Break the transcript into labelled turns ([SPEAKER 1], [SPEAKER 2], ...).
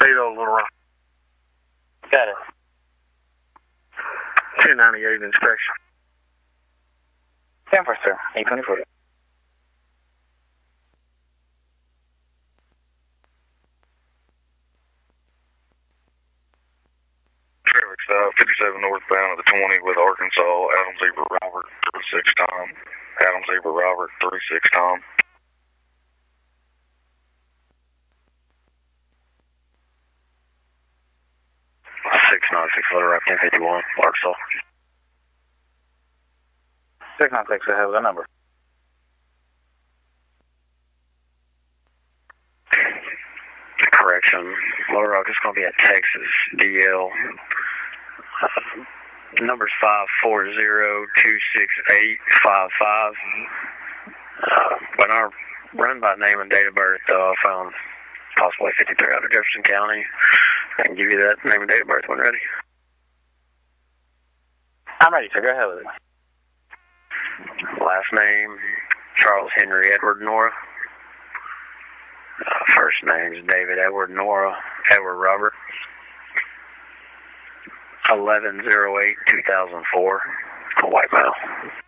[SPEAKER 1] Torpedo, Little Rock.
[SPEAKER 2] Got it.
[SPEAKER 1] 1098 inspection.
[SPEAKER 2] 10 for sir. 824.
[SPEAKER 3] Traffic stop 57 northbound of the 20 with Arkansas. Adam Zebra Robert 36 Tom. Adam Zebra Robert 36 Tom. 696 Little Rock 1051 Arkansas.
[SPEAKER 2] 696, I have the number.
[SPEAKER 3] Correction. Little Rock is going to be at Texas. DL. Number's 540-268-55. When I run by name and date of birth, I found possibly 53 out of Jefferson County. I can give you that name and date of birth when ready.
[SPEAKER 2] I'm ready, sir. Go ahead with it.
[SPEAKER 3] Last name, Charles Henry Edward Nora. First name is David Edward Nora Edward Robert. 11/08/2004. White male.